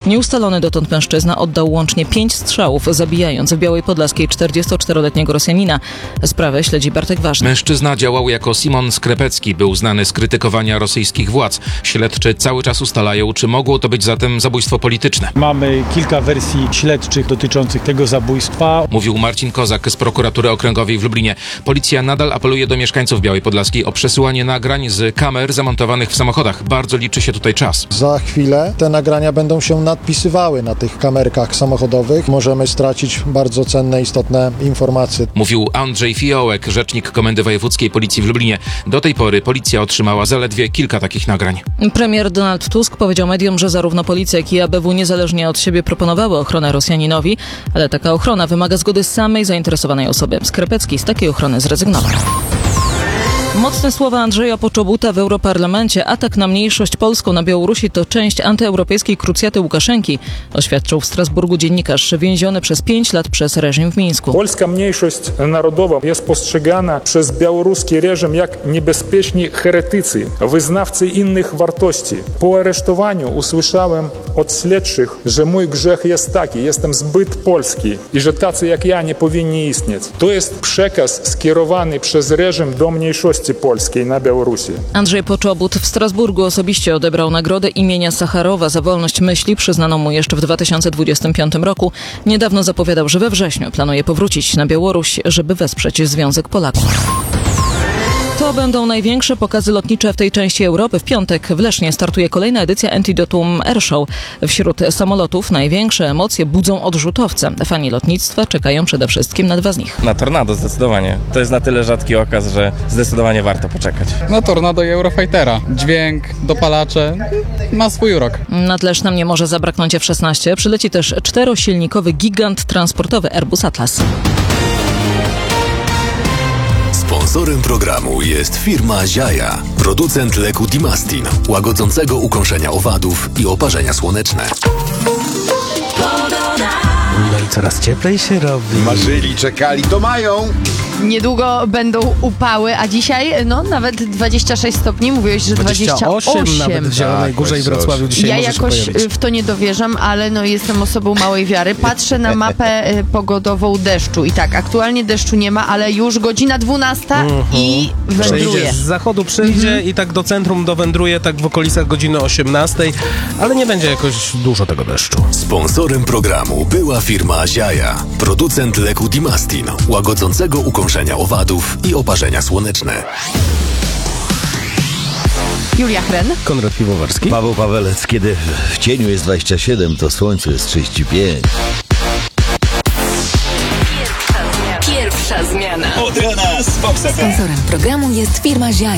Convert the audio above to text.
Nieustalony dotąd mężczyzna oddał łącznie 5 strzałów, zabijając w Białej Podlaskiej 44-letniego Rosjanina. Sprawę śledzi Bartek Ważny. Mężczyzna działał jako Simon Skrepecki, był znany z krytykowania rosyjskich władz. Śledczy cały czas ustalają, czy mogło to być zatem zabójstwo polityczne. Mamy kilka wersji śledczych dotyczących tego zabójstwa. Mówił Marcin Kozak z prokuratury okręgowej w Lublinie. Policja nadal apeluje do mieszkańców Białej Podlaskiej o przesyłanie nagrań z kamer zamontowanych w samochodach. Bardzo liczy się tutaj czas. Za chwilę te nagrania będą się nadpisywały na tych kamerkach samochodowych. Możemy stracić bardzo cenne, istotne informacje. Mówił Andrzej Fiołek, rzecznik Komendy Wojewódzkiej Policji w Lublinie. Do tej pory policja otrzymała zaledwie kilka takich nagrań. Premier Donald Tusk powiedział mediom, że zarówno policja, jak i ABW niezależnie od siebie proponowały ochronę Rosjaninowi, ale taka ochrona wymaga zgody samej zainteresowanej osoby. Skrepecki z takiej ochrony zrezygnował. Mocne słowa Andrzeja Poczobuta w Europarlamencie. Atak na mniejszość polską na Białorusi to część antyeuropejskiej krucjaty Łukaszenki, oświadczył w Strasburgu dziennikarz więziony przez 5 lat przez reżim w Mińsku. Polska mniejszość narodowa jest postrzegana przez białoruski reżim jak niebezpieczni heretycy, wyznawcy innych wartości. Po aresztowaniu usłyszałem od śledczych, że mój grzech jest taki, jestem zbyt polski i że tacy jak ja nie powinni istnieć. To jest przekaz skierowany przez reżim do mniejszości polskiej na Białorusi. Andrzej Poczobut w Strasburgu osobiście odebrał nagrodę imienia Sacharowa za wolność myśli, przyznaną mu jeszcze w 2025 roku. Niedawno zapowiadał, że we wrześniu planuje powrócić na Białoruś, żeby wesprzeć Związek Polaków. To będą największe pokazy lotnicze w tej części Europy. W piątek w Lesznie startuje kolejna edycja Antidotum Airshow. Wśród samolotów największe emocje budzą odrzutowce. Fani lotnictwa czekają przede wszystkim na 2 z nich. Na Tornado zdecydowanie. To jest na tyle rzadki okaz, że zdecydowanie warto poczekać. Na Tornado i Eurofightera. Dźwięk, dopalacze, ma swój urok. Nad Lesznem nie może zabraknąć F-16. Przyleci też 4-silnikowy gigant transportowy Airbus Atlas. Sponsorem programu jest firma Ziaja, producent leku Dimastin, łagodzącego ukąszenia owadów i oparzenia słoneczne. No i coraz cieplej się robi. Marzyli, czekali, to mają. Niedługo będą upały, a dzisiaj nawet 26 stopni, mówiłeś, że 28. Nawet w Zielonej Górze i Wrocławiu dzisiaj ja może jakoś się pojawić. w to nie dowierzam, ale jestem osobą małej wiary. Patrzę na mapę pogodową deszczu i tak, aktualnie deszczu nie ma, ale już godzina 12 i wędruje. Z zachodu przyjdzie i tak do centrum dowędruje, tak w okolicach godziny 18, ale nie będzie jakoś dużo tego deszczu. Sponsorem programu była firma Ziaja, producent leku Dimastin, łagodzącego ukąszenia owadów i oparzenia słoneczne. Julia Chren. Konrad Piwowarski. Paweł Pawelec. Kiedy w cieniu jest 27, to słońcu jest 35. Pierwsza zmiana. Od rana z Foxem. Sponsorem programu jest firma Ziaja.